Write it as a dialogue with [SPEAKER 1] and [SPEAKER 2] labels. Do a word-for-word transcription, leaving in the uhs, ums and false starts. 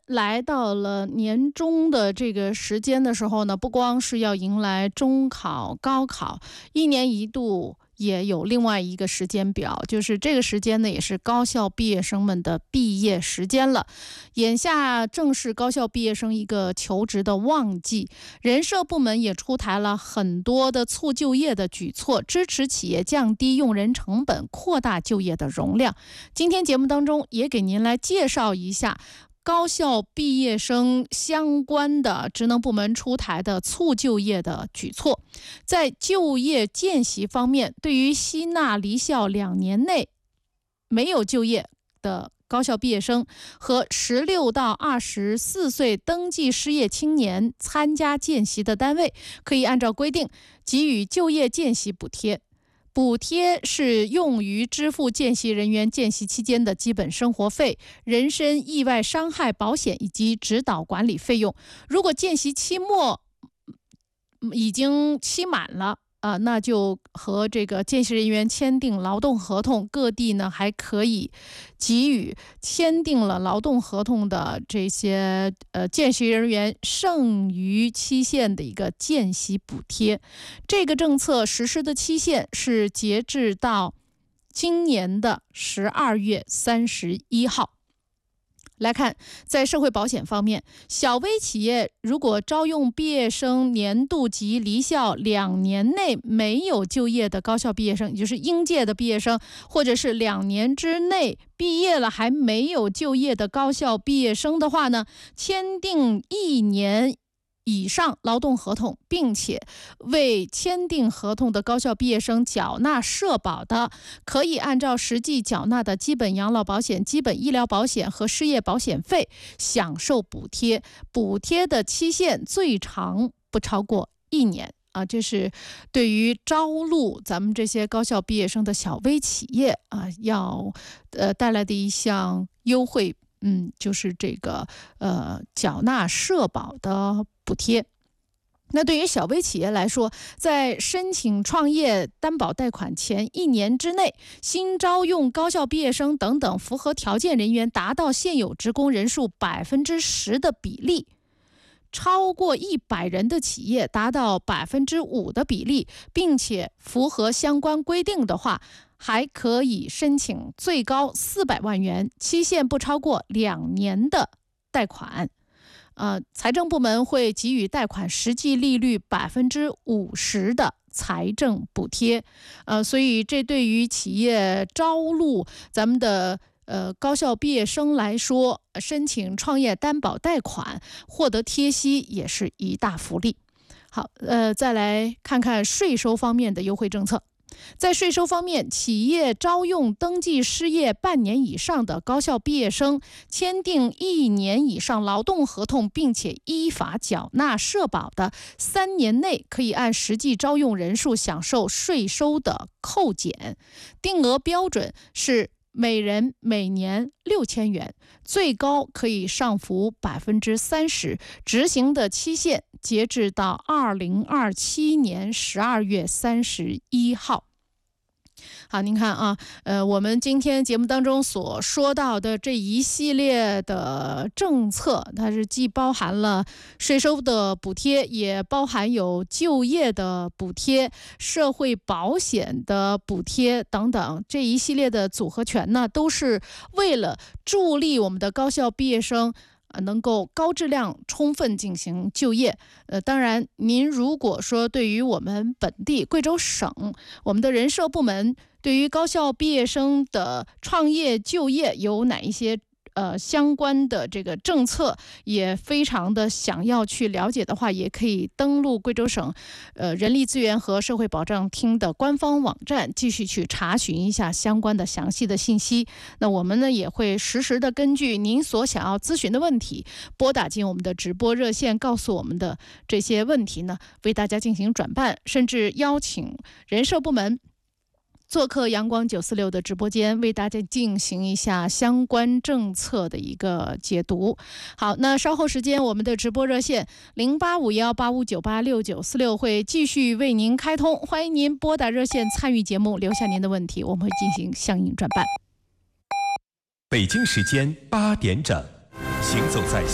[SPEAKER 1] 来到了年终的这个时间的时候呢，不光是要迎来中考、高考，一年一度也有另外一个时间表，就是这个时间呢，也是高校毕业生们的毕业时间了。眼下正是高校毕业生一个求职的旺季，人社部门也出台了很多的促就业的举措，支持企业降低用人成本，扩大就业的容量。今天节目当中也给您来介绍一下高校毕业生相关的职能部门出台的促就业的举措。在就业见习方面，对于吸纳离校两年内没有就业的高校毕业生和十六到二十四岁登记失业青年参加见习的单位，可以按照规定给予就业见习补贴。补贴是用于支付见习人员见习期间的基本生活费、人身意外伤害保险以及指导管理费用。如果见习期末已经期满了啊，那就和这个见习人员签订劳动合同，各地呢还可以给予签订了劳动合同的这些呃见习人员剩余期限的一个见习补贴。这个政策实施的期限是截至到今年的十二月三十一号。来看，在社会保险方面，小微企业如果招用毕业生年度及离校两年内没有就业的高校毕业生，也就是应届的毕业生，或者是两年之内毕业了还没有就业的高校毕业生的话呢，签订一年以上劳动合同，并且为签订合同的高校毕业生缴纳社保的，可以按照实际缴纳的基本养老保险、基本医疗保险和失业保险费享受补贴，补贴的期限最长不超过一年啊。这是对于招录咱们这些高校毕业生的小微企业啊，要呃带来的一项优惠。嗯，就是这个呃缴纳社保的补贴。那对于小微企业来说，在申请创业担保贷款前一年之内，新招用高校毕业生等等符合条件人员达到现有职工人数百分之十的比例。超过一百人的企业达到百分之五的比例，并且符合相关规定的话，还可以申请最高四百万元，期限不超过两年的贷款。呃，财政部门会给予贷款实际利率百分之五十的财政补贴。呃，所以这对于企业招录咱们的呃，高校毕业生来说，申请创业担保贷款获得贴息也是一大福利。好，呃，再来看看税收方面的优惠政策。在税收方面，企业招用登记失业半年以上的高校毕业生，签订一年以上劳动合同，并且依法缴纳社保的，三年内可以按实际招用人数享受税收的扣减，定额标准是每人每年六千元，最高可以上浮百分之三十，执行的期限截至到二零二七年十二月三十一号。好，您看啊，呃，我们今天节目当中所说到的这一系列的政策，它是既包含了税收的补贴，也包含有就业的补贴、社会保险的补贴等等，这一系列的组合拳呢，都是为了助力我们的高校毕业生能够高质量充分进行就业。呃，当然您如果说对于我们本地贵州省我们的人社部门对于高校毕业生的创业就业有哪一些呃相关的这个政策也非常的想要去了解的话，也可以登录贵州省呃人力资源和社会保障厅的官方网站，继续去查询一下相关的详细的信息。那我们呢也会实时的根据您所想要咨询的问题，拨打进我们的直播热线，告诉我们的这些问题呢，为大家进行转办，甚至邀请人社部门做客阳光九四六的直播间，为大家进行一下相关政策的一个解读。好，那稍后时间我们的直播热线零八五幺八五九八六九四六会继续为您开通，欢迎您拨打热线参与节目，留下您的问题，我们会进行相应转办。
[SPEAKER 2] 北京时间八点整，行走在